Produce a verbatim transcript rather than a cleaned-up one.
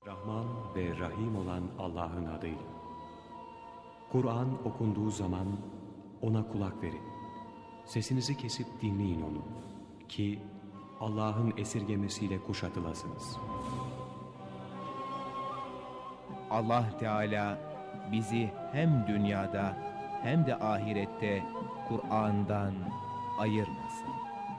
Rahman ve Rahim olan Allah'ın adıyla. Kur'an okunduğu zaman ona kulak verin. Sesinizi kesip dinleyin onu ki Allah'ın esirgemesiyle kuşatılasınız. Allah Teala bizi hem dünyada hem de ahirette Kur'an'dan ayırmasın.